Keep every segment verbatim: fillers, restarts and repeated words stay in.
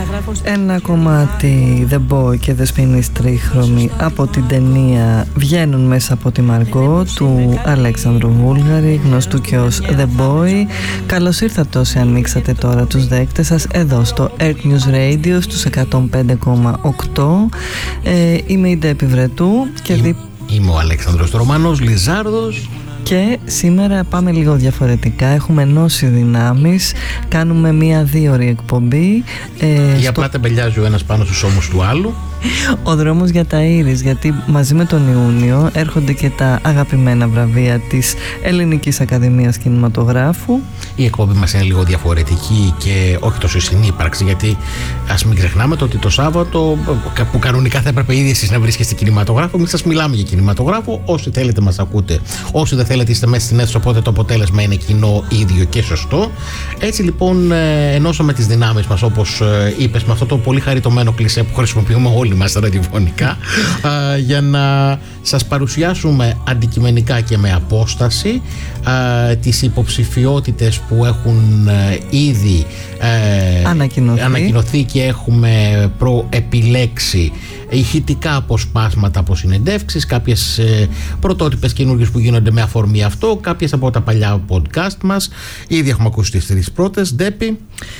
Ένα κομμάτι The Boy και Δεσποινής Τρίχρωμη από την ταινία βγαίνουν μέσα από τη Μαργκό του Αλέξανδρου Βούλγαρη, γνωστού και ως The Boy. Καλώς ήρθατε όσοι ανοίξατε τώρα τους δέκτες σας εδώ στο Earth News Radio στους εκατόν πέντε κόμμα οκτώ. ε, Είμαι η Ντέπη Βρετού και Είμαι, δι... είμαι ο Αλέξανδρος Ρωμάνος Λιζάρδος. Και σήμερα πάμε λίγο διαφορετικά. Έχουμε ενώσει δυνάμεις. Κάνουμε μία δύο ώρη εκπομπή. ε, Ή απλά στο... τεμπελιάζει ο ένας πάνω στους ώμους του άλλου. Ο δρόμος για τα Ήρης, γιατί μαζί με τον Ιούνιο έρχονται και τα αγαπημένα βραβεία της Ελληνικής Ακαδημίας Κινηματογράφου. Η εκπομπή μας είναι λίγο διαφορετική και όχι τόσο η συνύπαρξη, γιατί ας μην ξεχνάμε το ότι το Σάββατο, που κανονικά θα έπρεπε ήδη εσείς να βρίσκεστε στην κινηματογράφο, εμείς σας μιλάμε για κινηματογράφο. Όσοι θέλετε μας ακούτε, όσοι δεν θέλετε είστε μέσα στην αίθουσα, οπότε το αποτέλεσμα είναι κοινό, ίδιο και σωστό. Έτσι λοιπόν ενώσαμε τις δυνάμεις μας, όπως είπες, με αυτό το πολύ χαριτωμένο κλισέ που χρησιμοποιούμε όλοι μας ραδιοφωνικά, α, για να σας παρουσιάσουμε αντικειμενικά και με απόσταση α, τις υποψηφιότητες που έχουν α, ήδη ε, ανακοινωθεί. ανακοινωθεί και έχουμε προεπιλέξει ηχητικά αποσπάσματα από συνεντεύξεις, κάποιες ε, πρωτότυπες καινούργιες που γίνονται με αφορμή αυτό, κάποιες από τα παλιά podcast μας. Ήδη έχουμε ακούσει τις τρεις πρώτες. Ντέπη.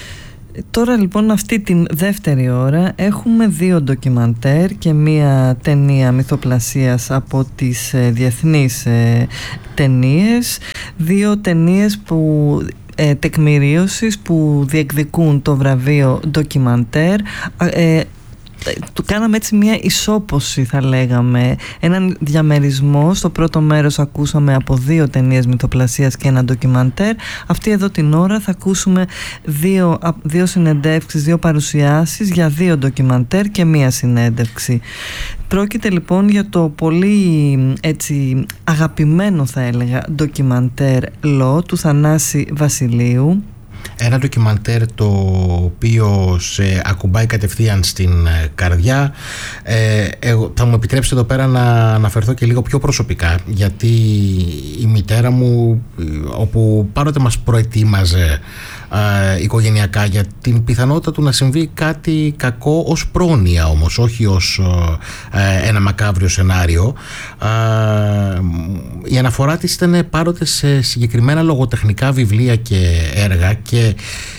Τώρα λοιπόν αυτή την δεύτερη ώρα έχουμε δύο ντοκιμαντέρ και μία ταινία μυθοπλασίας από τις ε, διεθνείς ε, ταινίες. Δύο ταινίες που, ε, τεκμηρίωσης που διεκδικούν το βραβείο ντοκιμαντέρ. ε, Του κάναμε έτσι μια ισόποση, θα λέγαμε, έναν διαμερισμό. Στο πρώτο μέρος ακούσαμε από δύο ταινίες μυθοπλασίας και ένα ντοκιμαντέρ. Αυτή εδώ την ώρα θα ακούσουμε δύο, δύο συνεντεύξεις, δύο παρουσιάσεις για δύο ντοκιμαντέρ και μία συνέντευξη. Πρόκειται λοιπόν για το πολύ έτσι αγαπημένο, θα έλεγα, ντοκιμαντέρ «Λο» του Θανάση Βασιλείου. Ένα ντοκιμαντέρ το οποίο σε ακουμπάει κατευθείαν στην καρδιά. Ε, εγώ, θα μου επιτρέψετε εδώ πέρα να αναφερθώ και λίγο πιο προσωπικά, γιατί η μητέρα μου, όπου πάντοτε μας προετοίμαζε ε, οικογενειακά για την πιθανότητα του να συμβεί κάτι κακό, ως πρόνοια όμως, όχι ως ε, ένα μακάβριο σενάριο, ε, η αναφορά της ήταν πάντοτε σε συγκεκριμένα λογοτεχνικά βιβλία και έργα, και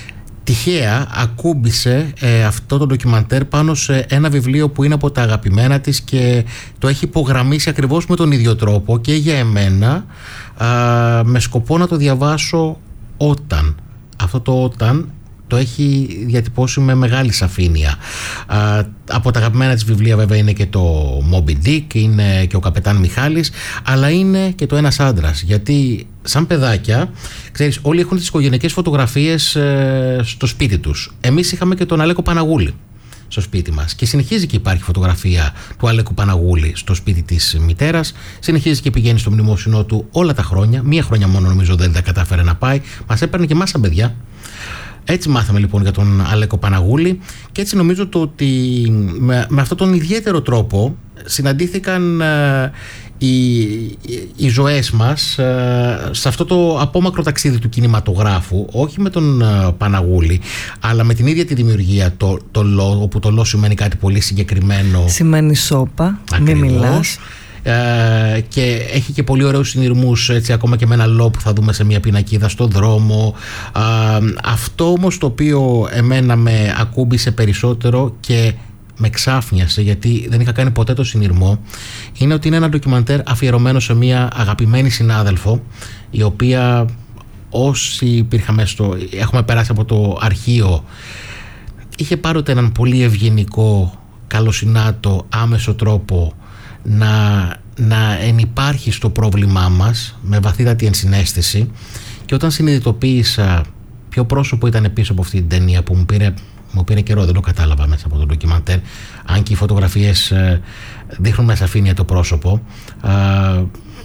τυχαία ακούμπησε ε, αυτό το ντοκιμαντέρ πάνω σε ένα βιβλίο που είναι από τα αγαπημένα της και το έχει υπογραμμίσει ακριβώς με τον ίδιο τρόπο και για εμένα, α, με σκοπό να το διαβάσω όταν. Αυτό το όταν το έχει διατυπώσει με μεγάλη σαφήνεια. Α, από τα αγαπημένα της βιβλία βέβαια είναι και το Moby Dick, είναι και ο Καπετάν Μιχάλης, αλλά είναι και το Ένας άντρας, γιατί σαν παιδάκια, ξέρεις, όλοι έχουν τις οικογενειακές φωτογραφίες ε, στο σπίτι τους. Εμείς είχαμε και τον Αλέκο Παναγούλη στο σπίτι μας και συνεχίζει και υπάρχει φωτογραφία του Αλέκου Παναγούλη στο σπίτι της μητέρας, συνεχίζει και πηγαίνει στο μνημόσυνό του όλα τα χρόνια. Μία χρονιά μόνο νομίζω δεν τα κατάφερε να πάει, μας έπαιρνε και εμάς σαν παιδιά. Έτσι μάθαμε λοιπόν για τον Αλέκο Παναγούλη και έτσι νομίζω το ότι με, με αυτόν τον ιδιαίτερο τρόπο συναντήθηκαν ε, οι, οι ζωές μας ε, σε αυτό το απόμακρο ταξίδι του κινηματογράφου, όχι με τον ε, Παναγούλη, αλλά με την ίδια τη δημιουργία, το, το Λο, όπου το Λο σημαίνει κάτι πολύ συγκεκριμένο. Σημαίνει σώπα, μην μιλάς. Uh, και έχει και πολύ ωραίους συνειρμούς, έτσι, ακόμα και με ένα λό που θα δούμε σε μια πινακίδα στο δρόμο. Uh, αυτό όμως το οποίο εμένα με ακούμπησε περισσότερο και με ξάφνιασε, γιατί δεν είχα κάνει ποτέ το συνειρμό, είναι ότι είναι ένα ντοκιμαντέρ αφιερωμένο σε μια αγαπημένη συνάδελφο, η οποία όσοι υπήρχαμε στο, έχουμε περάσει από το αρχείο, είχε πάντοτε έναν πολύ ευγενικό, καλοσυνάτο, άμεσο τρόπο να, να ενυπάρχει στο πρόβλημά μας με βαθύτατη ενσυναίσθηση. Και όταν συνειδητοποίησα ποιο πρόσωπο ήταν πίσω από αυτή την ταινία, που μου πήρε, μου πήρε καιρό, δεν το κατάλαβα μέσα από το ντοκιμαντέρ, αν και οι φωτογραφίες ε, δείχνουν με σαφήνεια το πρόσωπο, ε,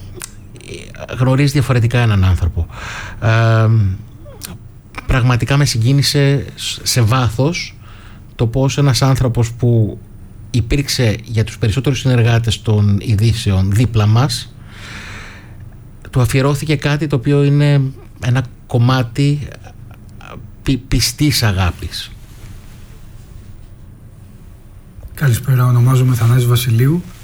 γνωρίζει διαφορετικά έναν άνθρωπο. Ε, πραγματικά με συγκίνησε σε βάθος το πως ένας άνθρωπος που υπήρξε για τους περισσότερους συνεργάτες των ειδήσεων δίπλα μας, του αφιερώθηκε κάτι το οποίο είναι ένα κομμάτι πι, πιστής αγάπης. Καλησπέρα, ονομάζομαι Θανάσης Βασιλείου.